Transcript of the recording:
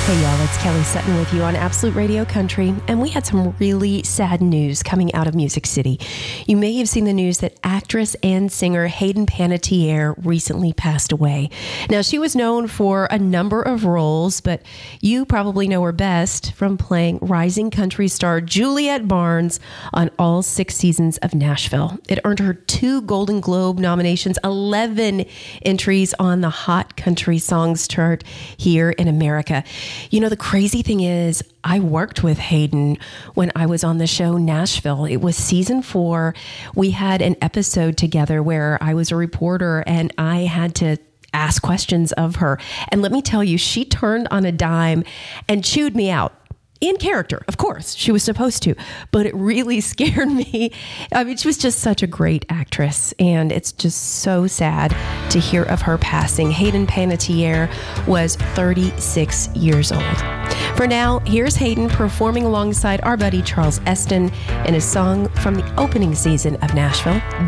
Hey y'all, it's Kelly Sutton with you on Absolute Radio Country, and we had some really sad news coming out of Music City. You may have seen the news that actress and singer Hayden Panettiere recently passed away. Now, she was known for a number of roles, but you probably know her best from playing rising country star Juliet Barnes on all 6 seasons of Nashville. It earned her 2 Golden Globe nominations, 11 entries on the Hot Country Songs chart here in America. You know, the crazy thing is, I worked with Hayden when I was on the show Nashville. It was season 4. We had an episode together where I was a reporter and I had to ask questions of her. And let me tell you, she turned on a dime and chewed me out. In character, of course, she was supposed to, but it really scared me. I mean, she was just such a great actress, and it's just so sad to hear of her passing. Hayden Panettiere was 36 years old. For now, here's Hayden performing alongside our buddy Charles Esten in a song from the opening season of Nashville,